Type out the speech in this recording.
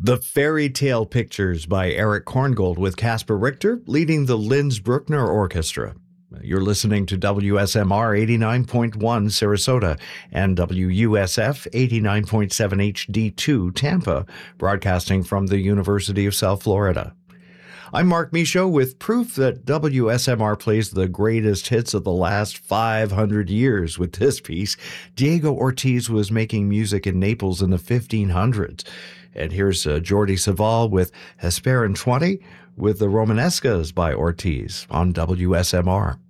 The Fairy Tale Pictures by Eric Korngold with Caspar Richter leading the Linz Bruckner Orchestra. You're listening to WSMR 89.1 Sarasota and WUSF 89.7 HD2 Tampa, broadcasting from the University of South Florida. I'm Mark Michaud with proof that WSMR plays the greatest hits of the last 500 years with this piece. Diego Ortiz was making music in Naples in the 1500s. And here's Jordi Savall with Hesperin 20 with the Romanescas by Ortiz on WSMR.